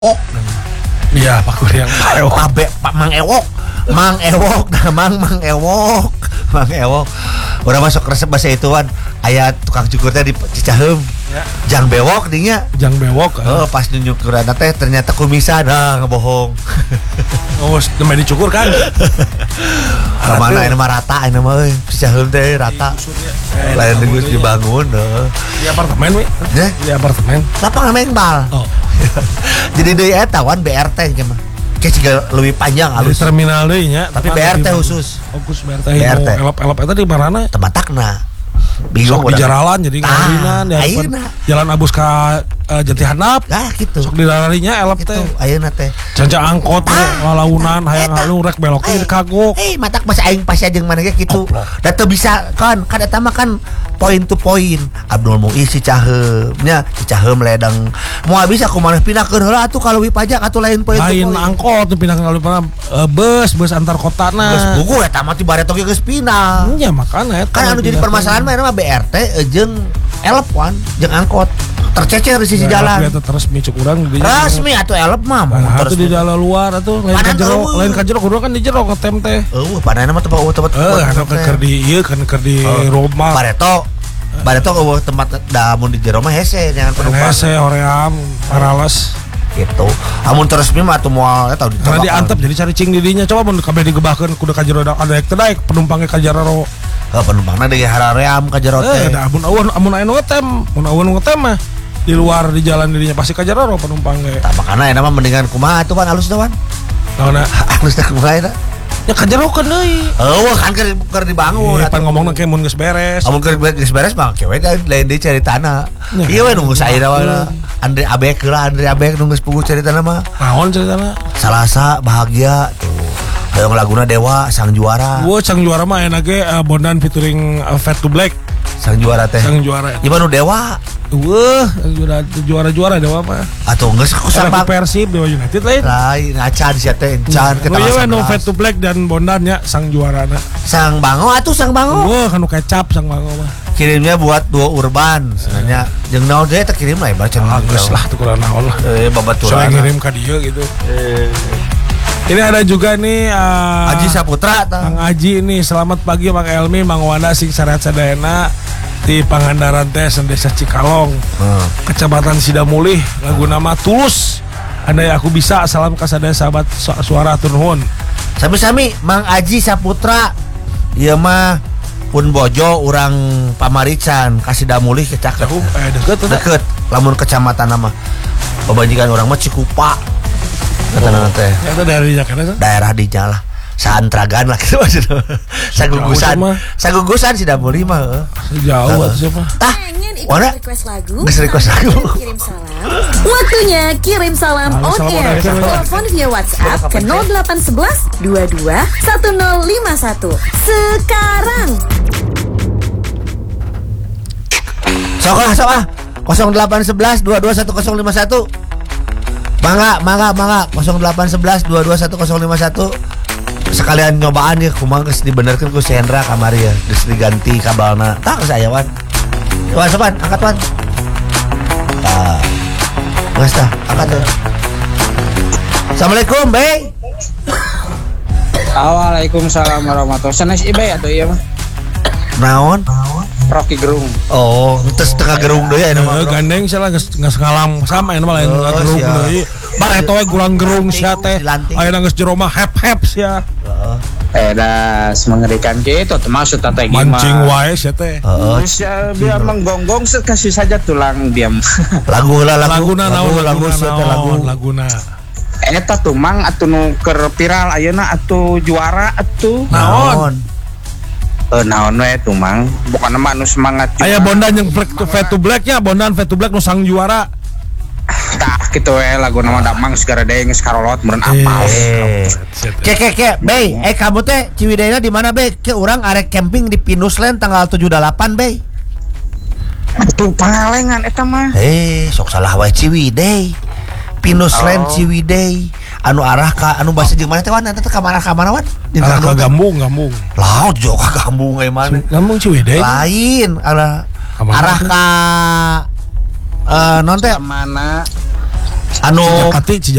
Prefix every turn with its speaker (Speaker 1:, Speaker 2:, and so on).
Speaker 1: Oh,
Speaker 2: Iya, Pak Kuryang.
Speaker 1: Pak Mang Ewok. Mang Ewok, Mang Ewok. Mang Ewok. Udah masuk resep bahasa ituan. Aya tukang cukurnya di Cicaheum.
Speaker 2: Ya.
Speaker 1: Jang bewok dinya.
Speaker 2: Jang bewok.
Speaker 1: Oh, pas nyukuran teh ternyata kumisan, ngebohong.
Speaker 2: Oh, nembe dicukur kan?
Speaker 1: Mana ini mah rata, ini mah Cicaheum teh rata. Lain geus dibangun,
Speaker 2: Di apartemen we.
Speaker 1: Ya?
Speaker 2: Di apartemen.
Speaker 1: Lapangan mengbal.
Speaker 2: Oh.
Speaker 1: Jadi deui eta wan BRT gimana? Kayak juga lebih panjang
Speaker 2: Di
Speaker 1: halus.
Speaker 2: terminal deui nya.
Speaker 1: Tapi BRT khusus.
Speaker 2: Fokus BRT.
Speaker 1: BRT.
Speaker 2: Elop eta di manana?
Speaker 1: Tematakna. Bingung
Speaker 2: Sok di jaralan jadi ngarinan ya.
Speaker 1: ayeuna.
Speaker 2: Jalan Abus ka Jati Handap.
Speaker 1: Nah, gitu.
Speaker 2: Sok di larinya elop
Speaker 1: Gitu,
Speaker 2: teh.
Speaker 1: ayeuna teh.
Speaker 2: Canca angkot lalaunan hayang halu rek belok ke kagok.
Speaker 1: Matak masih aing pas jeung mana ge kitu. Da teu bisa kan eta mah kan point to point. Abdul Muiz Cicaheum nya Cicaheum ledeng. Moal bisa kumaha pindahkeun heula atuh ka leuwih pajak atuh lain point to
Speaker 2: Lain
Speaker 1: point.
Speaker 2: angkot pindah ka bus antar kotana.
Speaker 1: Geus puguh eta mah ti bareto ge geus pindah.
Speaker 2: Nya makana eta.
Speaker 1: Kan anu jadi permasalahan mah mah BRT jeung elep wan jeung angkot tercecer di sisi jalan.
Speaker 2: Eta resmi cukuran di
Speaker 1: Resmi atuh elep mah
Speaker 2: terus di dalam luar atuh lain ka jero kudu kan di jero ngetem teh.
Speaker 1: Panana mah tempat
Speaker 2: Anu keur di ieu kan keur di rumah.
Speaker 1: Bareto tempat damun di jero mah hese jangan penumpang.
Speaker 2: Hese hoream parales
Speaker 1: Gitu. Amun terus mah atuh moal eta
Speaker 2: karena diantep jadi cari cing didinya coba mun kabeh digebahkeun kudu ka jero ada daek penumpangnya ka jero.
Speaker 1: Penumpangna di haraream ka jero teh.
Speaker 2: Da amun aya nu ngetem, mun awan ngetem mah di luar di jalan dirinya pasti ka jero penumpang ge.
Speaker 1: Tah makana eta mah mendingan kumaha atuh pan alus dah wan.
Speaker 2: Naonna
Speaker 1: Alus dah kumaha eta.
Speaker 2: ya ka jero keun deui.
Speaker 1: Kan keur dibangun.
Speaker 2: Pan ngomongna ke mun geus beres.
Speaker 1: Amun keur geus beres mah kewe lain deui caritana. Ieu we nunggu saira we. Andre Abek nunggu puguh caritana mah.
Speaker 2: Naon ceritana?
Speaker 1: Salasa bahagia tuh. Hayang laguna Dewa Sang Juara.
Speaker 2: Sang Juara mah enak ge Bondan featuring Fade to Black.
Speaker 1: Sang Juara teh.
Speaker 2: Sang Juara.
Speaker 1: Gimana Dewa?
Speaker 2: Juara Dewa apa?
Speaker 1: Atau geus kusabak
Speaker 2: Persib Dewa United lain.
Speaker 1: Lain acan sia teh encan
Speaker 2: Oh iya no Fade to Black dan Bondan nya Sang Juarana.
Speaker 1: Sang Bango atuh Sang Bango.
Speaker 2: Kanu kecap Sang Bango mah.
Speaker 1: Kirimnya buat Duo Urban sebenarnya. Jeung naon deui teh kirim lah baca
Speaker 2: geus lah teu kurang naon lah.
Speaker 1: Babaturan.
Speaker 2: Saya ngirim ka dieu gitu. Ini ada juga nih
Speaker 1: Aji Saputra
Speaker 2: Mang Aji ini selamat pagi Mang Elmi Mang Wanda sing sarehat sadayana di Pangandaran teh Desa Cikalong Kecamatan Sidamulih lagu nama Tulus andai aku bisa salam ka sadaya sahabat suara turun
Speaker 1: sami-sami Mang Aji Saputra ieu mah pun bojo urang Pamarican ka Sidamulih kecak deket lamun kecamatan nama babanjikan urang mah Cikupa katana teh
Speaker 2: eta
Speaker 1: daerah di Jalah Saantragan lah gitu maksudnya. Sagugusan Sidamulih mah
Speaker 2: jauh siapa
Speaker 1: mana
Speaker 3: request lagu kirim salam waktunya kirim salam on air telepon via WhatsApp ke 0811 22 1051 sekarang
Speaker 1: sok 0811 22 1051 Mangga 0811 22 1051 sekalian nyobaan ya kumaha geus dibenerkeun ku si Hendra kamari ya geus diganti kabalna tah geus aya wan sopan angkat wan geus tah angkat teh Assalamualaikum Bey.
Speaker 4: Waalaikumsalam warahmatullahi wabarakatuh. Sanes ibe atuh ieu mah.
Speaker 1: Naon?
Speaker 4: Rocky Gerung.
Speaker 1: Oh, terus tengah gerung deui aya mah.
Speaker 2: Gandeng sia lah geus ngalam sama aya mah lain gerung deui. Bar eta we kurang gerung sia teh. Aya geus jero mah hep sia.
Speaker 4: Da mengerikan gitu termasuk tata gimana.
Speaker 2: Mancing wae sia teh.
Speaker 4: Bisa biar menggonggong kasih saja tulang diam.
Speaker 1: Laguna
Speaker 4: Eta tuh mang atuh nu keur viral ayeuna atuh juara atuh.
Speaker 1: Naon?
Speaker 4: Naon we tuh mang bukan mah anu semangat
Speaker 2: aya Bondan yang Fade to Black nya Bondan Fade to Black nu Sang Juara
Speaker 4: tah kitu we lagu nama damang segara deui geus karolot meureun apal
Speaker 1: Ke Bey kamu teh Ciwideyna di mana Bey ke urang arek camping di Pinusland tanggal 78 Bey
Speaker 4: atuh pangalengan eta mah
Speaker 1: sok salah wae Ciwidey Pinusland Ciwidey anu arah ka anu basa jeung mana teh wan eta ka mana wan
Speaker 2: arah ka Gambung
Speaker 1: laut jo ka Gambung ge mana
Speaker 2: Gambung Ciwidey
Speaker 1: lain arah ka non teh
Speaker 4: mana
Speaker 1: anu
Speaker 2: Cijakati